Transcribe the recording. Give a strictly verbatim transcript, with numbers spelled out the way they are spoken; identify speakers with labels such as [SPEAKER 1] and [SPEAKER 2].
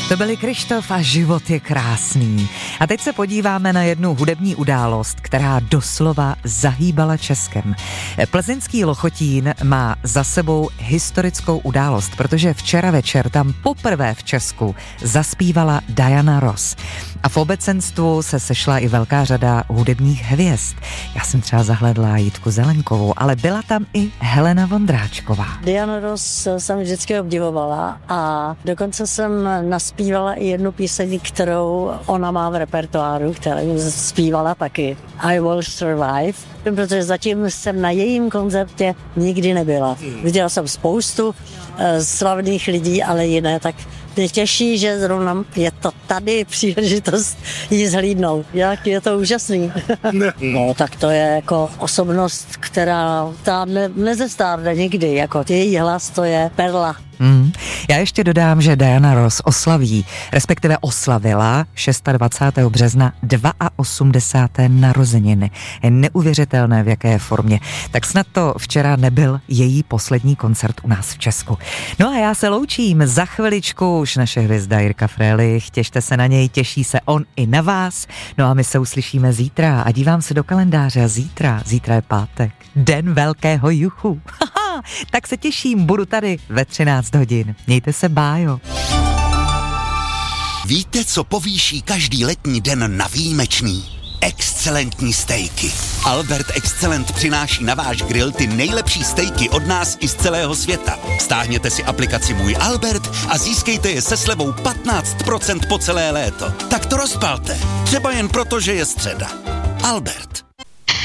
[SPEAKER 1] To byli Kryštof a Život je krásný. A teď se podíváme na jednu hudební událost, která doslova zahýbala Českem. Plzeňský Lochotín má za sebou historickou událost, protože včera večer tam poprvé v Česku zaspívala Diana Ross. A v obecenstvu se sešla i velká řada hudebních hvězd. Já jsem třeba zahledla Jitku Zelenkovou, ale byla tam i Helena Vondráčková.
[SPEAKER 2] Diana Ross jsem vždycky obdivovala a dokonce jsem naspívala i jednu píseň, kterou ona má v repertoáru, kterou zpívala taky. I Will Survive, protože zatím jsem na jejím koncertě nikdy nebyla. Viděla jsem spoustu uh, slavných lidí, ale jiné, tak mě těší, že zrovna je to tady příležitost jí zhlídnout. Jak je to úžasný. No, tak to je jako osobnost, která ta ne, nezestárne nikdy. Jako její hlas, to je perla.
[SPEAKER 1] Mm. Já ještě dodám, že Diana Ross oslaví, respektive oslavila dvacátého šestého března osmdesáté druhé narozeniny. Je neuvěřitelné, v jaké formě. Tak snad to včera nebyl její poslední koncert u nás v Česku. No a já se loučím, za chviličku už naše hvězda Jirka Frélich, těšte se na něj, těší se on i na vás. No a my se uslyšíme zítra a dívám se do kalendáře. Zítra, zítra je pátek, den velkého juchu. Tak se těším, budu tady ve třináct hodin. Mějte se, bájo.
[SPEAKER 3] Víte, co povýší každý letní den na výjimečný? Excelentní stejky. Albert Excellent přináší na váš grill ty nejlepší stejky od nás i z celého světa. Stáhněte si aplikaci Můj Albert a získejte je se slevou patnáct procent po celé léto. Tak to rozpalte. Třeba jen proto, že je středa. Albert.